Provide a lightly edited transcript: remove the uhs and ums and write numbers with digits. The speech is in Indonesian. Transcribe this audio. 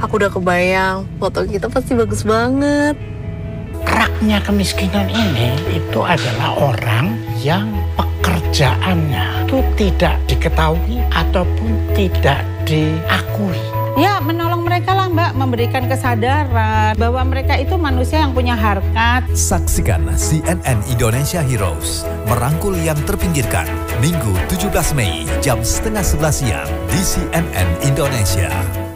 Aku udah kebayang, foto kita pasti bagus banget. Raknya kemiskinan ini itu adalah orang yang pekerjaannya itu tidak diketahui ataupun tidak diakui. Ya, menolong mereka lah Mbak, memberikan kesadaran bahwa mereka itu manusia yang punya harkat. Saksikan CNN Indonesia Heroes, merangkul yang terpinggirkan, Minggu 17 Mei jam 10:30 siang di CNN Indonesia.